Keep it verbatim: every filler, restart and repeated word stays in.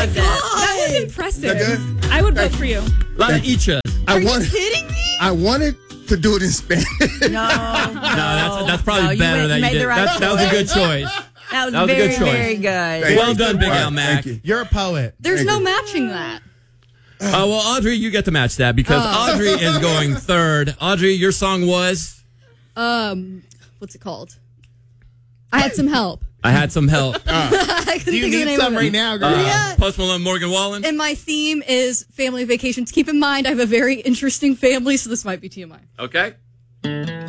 like that. That was impressive. That good? I would vote for you. A lot of each of. I Are wanted, you kidding me? I wanted to do it in Spanish. No, No, that's that's probably no, you better went- that you made did. the right That, that was a good choice. That was, That was a very, good choice. very good. Thank Well you. done, Big All right, Al Mac. thank you. You're a poet. There's Thank no you. matching that. Uh, well, Audrey, you get to match that because Oh. Audrey is going third. Audrey, your song was Um, what's it called? I had some help. I Had Some Help. I couldn't Do you think of the need name some of it. right now, girl? Uh, Yeah. Post Malone, Morgan Wallen. And my theme is family vacations. Keep in mind, I have a very interesting family, so this might be T M I. Okay.